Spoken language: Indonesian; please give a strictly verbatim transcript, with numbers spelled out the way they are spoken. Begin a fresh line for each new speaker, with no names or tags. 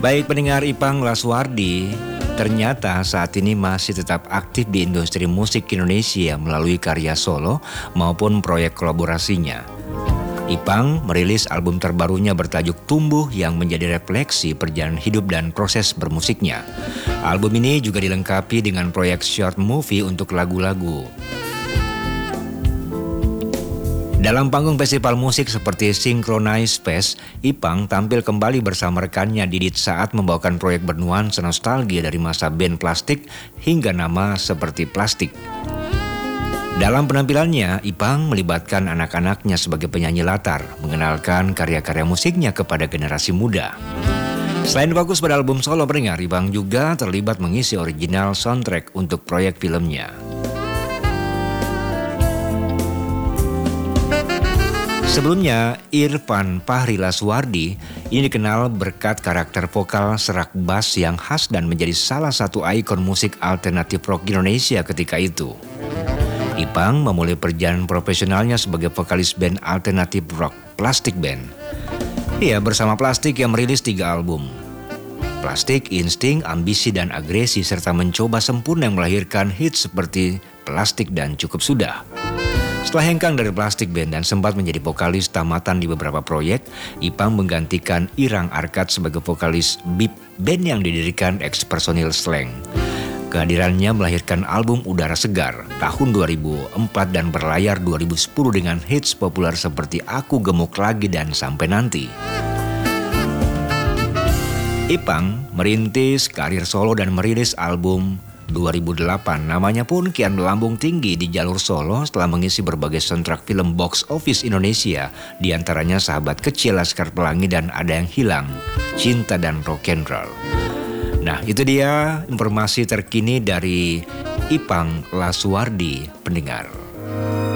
Baik pendengar Ipang Laswardi, ternyata saat ini masih tetap aktif di industri musik Indonesia melalui karya solo maupun proyek kolaborasinya. Ipang merilis album terbarunya bertajuk Tumbuh yang menjadi refleksi perjalanan hidup dan proses bermusiknya. Album ini juga dilengkapi dengan proyek short movie untuk lagu-lagu. Dalam panggung festival musik seperti Synchronize Fest, Ipang tampil kembali bersama rekannya Didit saat membawakan proyek bernuansa nostalgia dari masa band Plastik hingga nama seperti Plastik. Dalam penampilannya, Ipang melibatkan anak-anaknya sebagai penyanyi latar, mengenalkan karya-karya musiknya kepada generasi muda. Selain fokus pada album solo pendengar, Ipang juga terlibat mengisi original soundtrack untuk proyek filmnya. Sebelumnya, Irfan Fahri Laswardi ini dikenal berkat karakter vokal serak bass yang khas dan menjadi salah satu ikon musik alternatif rock Indonesia ketika itu. Ipang memulai perjalanan profesionalnya sebagai vokalis band alternatif rock Plastik Band. Ia bersama Plastik yang merilis tiga album. Plastik, Insting, Ambisi, dan Agresi serta mencoba sempurna yang melahirkan hits seperti Plastik dan Cukup Sudah. Setelah hengkang dari Plastik Band dan sempat menjadi vokalis tamatan di beberapa proyek, Ipang menggantikan Irang Arkad sebagai vokalis Bip, band yang didirikan ex-personil Slank. Kehadirannya melahirkan album Udara Segar tahun dua ribu empat dan berlayar dua ribu sepuluh dengan hits populer seperti Aku Gemuk Lagi dan Sampai Nanti. Ipang merintis karir solo dan merilis album dua ribu delapan, namanya pun kian melambung tinggi di jalur solo setelah mengisi berbagai soundtrack film box office Indonesia, diantaranya Sahabat Kecil, Laskar Pelangi, dan Ada Yang Hilang, Cinta dan Rock and Roll. Nah, itu dia informasi terkini dari Ipang Laswardi, pendengar.